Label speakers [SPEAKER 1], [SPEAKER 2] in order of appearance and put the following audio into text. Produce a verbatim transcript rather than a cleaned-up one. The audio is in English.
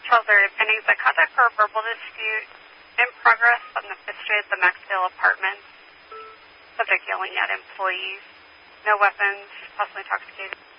[SPEAKER 1] Charles area pending the contact for a verbal dispute in progress on the fifth Street at the Maxdale Apartments. Subject yelling at employees. No weapons, possibly intoxicated.